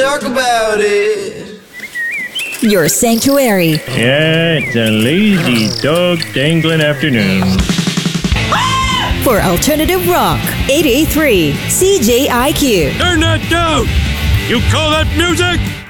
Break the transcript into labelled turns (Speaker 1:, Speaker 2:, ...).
Speaker 1: talk about it.
Speaker 2: Your sanctuary.
Speaker 3: Yeah, it's a lazy dog dangling afternoon.
Speaker 2: For alternative rock. 88.3 CJIQ.
Speaker 3: Turn that down! You call that music?